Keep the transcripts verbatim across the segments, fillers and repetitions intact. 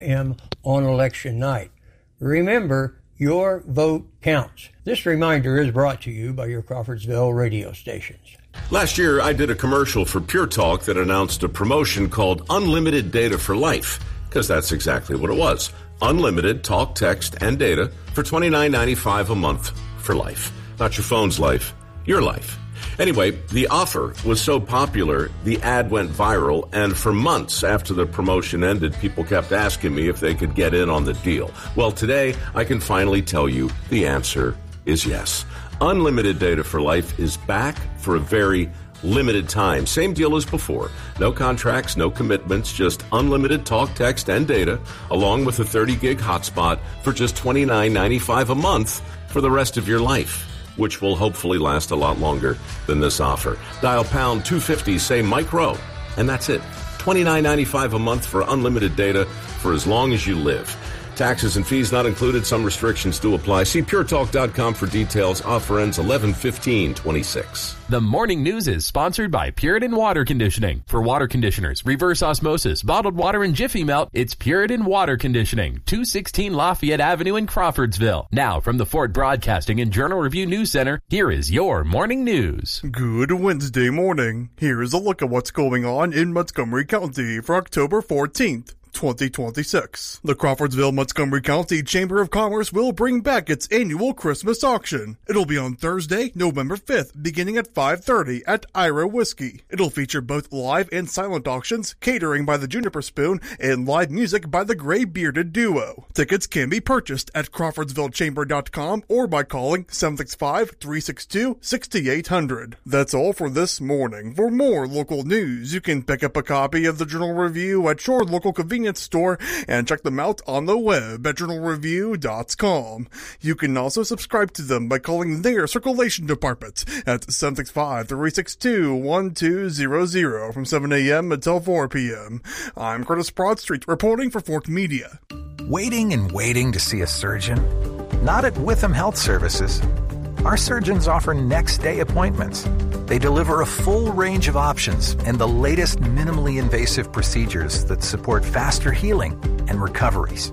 p.m. on election night. Remember, your vote counts. This reminder is brought to you by your Crawfordsville radio stations. Last year, I did a commercial for Pure Talk that announced a promotion called Unlimited Data for Life, because that's exactly what it was. Unlimited talk, text, and data for twenty-nine ninety-five a month for life. Not your phone's life, your life. Anyway, the offer was so popular, the ad went viral, and for months after the promotion ended, people kept asking me if they could get in on the deal. Well, today, I can finally tell you the answer is yes. Unlimited Data for Life is back for a very limited time. Same deal as before. No contracts, no commitments, just unlimited talk, text, and data, along with a thirty gig hotspot for just twenty-nine ninety-five a month for the rest of your life, which will hopefully last a lot longer than this offer. Dial pound two fifty, say Mike Rowe, and that's it. twenty-nine ninety-five a month for unlimited data for as long as you live. Taxes and fees not included. Some restrictions do apply. See pure talk dot com for details. Offer ends eleven fifteen twenty-six. The morning news is sponsored by Puritan Water Conditioning. For water conditioners, reverse osmosis, bottled water, and Jiffy Melt, it's Puritan Water Conditioning, two sixteen Lafayette Avenue in Crawfordsville. Now, from the Ford Broadcasting and Journal Review News Center, here is your morning news. Good Wednesday morning. Here is a look at what's going on in Montgomery County for October fourteenth. twenty twenty-six. The Crawfordsville-Montgomery County Chamber of Commerce will bring back its annual Christmas auction. It'll be on Thursday, November fifth, beginning at five thirty at Ira Whiskey. It'll feature both live and silent auctions, catering by the Juniper Spoon, and live music by the Gray Bearded Duo. Tickets can be purchased at crawfordsville chamber dot com or by calling seven six five, three six two, six eight zero zero. That's all for this morning. For more local news, you can pick up a copy of the Journal Review at your local convenience store and check them out on the web at journal review dot com. You can also subscribe to them by calling their circulation department at seven six five, three six two, one two zero zero from seven a.m. until four p.m. I'm Curtis Broadstreet reporting for Fork Media. Waiting and waiting to see a surgeon? Not at Witham Health Services. Our surgeons offer next-day appointments. They deliver a full range of options and the latest minimally invasive procedures that support faster healing and recoveries.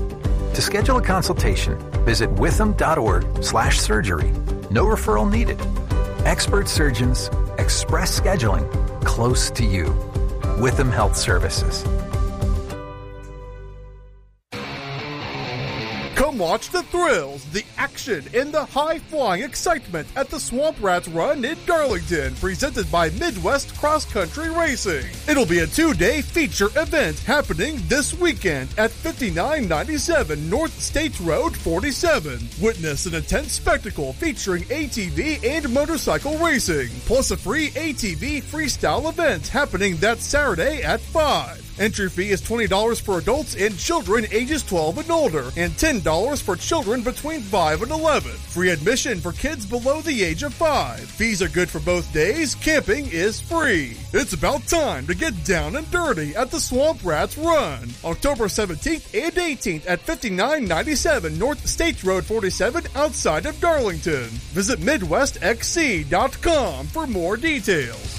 To schedule a consultation, visit witham.org slash surgery. No referral needed. Expert surgeons, express scheduling, close to you. Witham Health Services. Come watch the thrills, the action, and the high-flying excitement at the Swamp Rats Run in Darlington, presented by Midwest Cross Country Racing. It'll be a two-day feature event happening this weekend at fifty-nine ninety-seven North State Road forty-seven. Witness an intense spectacle featuring A T V and motorcycle racing, plus a free A T V freestyle event happening that Saturday at five. Entry fee is twenty dollars for adults and children ages twelve and older, and ten dollars for children between five and eleven. Free admission for kids below the age of five. Fees are good for both days. Camping is free. It's about time to get down and dirty at the Swamp Rats Run. October seventeenth and eighteenth at fifty-nine ninety-seven North State Road forty-seven outside of Darlington. Visit midwest x c dot com for more details.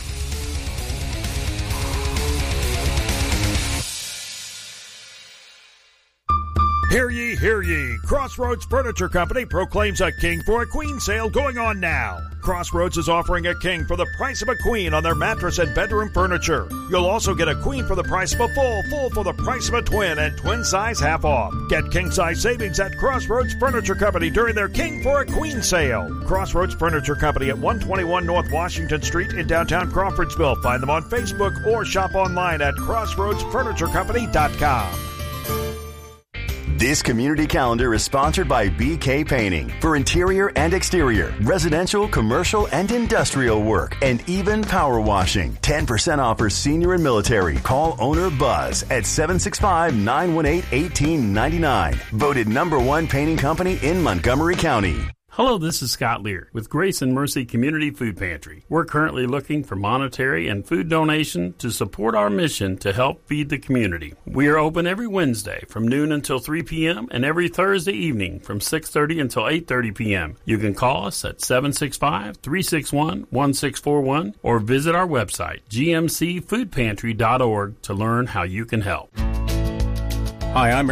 Hear ye, hear ye. Crossroads Furniture Company proclaims a king for a queen sale going on now. Crossroads is offering a king for the price of a queen on their mattress and bedroom furniture. You'll also get a queen for the price of a full, full for the price of a twin, and twin size half off. Get king size savings at Crossroads Furniture Company during their King for a Queen sale. Crossroads Furniture Company at one twenty-one North Washington Street in downtown Crawfordsville. Find them on Facebook or shop online at crossroads furniture company dot com. This community calendar is sponsored by B K Painting for interior and exterior, residential, commercial, and industrial work, and even power washing. ten percent off for senior and military. Call owner Buzz at seven six five, nine one eight, one eight nine nine. Voted number one painting company in Montgomery County. Hello, this is Scott Lear with Grace and Mercy Community Food Pantry. We're currently looking for monetary and food donation to support our mission to help feed the community. We are open every Wednesday from noon until three p.m. and every Thursday evening from six thirty until eight thirty p.m. You can call us at seven six five, three six one, one six four one or visit our website, g m c food pantry dot org, to learn how you can help. Hi, I'm